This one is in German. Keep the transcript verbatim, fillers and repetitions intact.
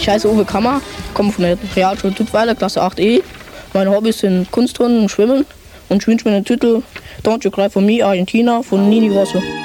Ich heiße Uwe Kammer, komme von der Realschule Duttweiler, Klasse acht E. Meine Hobbys sind Kunstturnen und Schwimmen. Und ich wünsche mir den Titel Don't You Cry For Me, Argentina von Nini Grosso.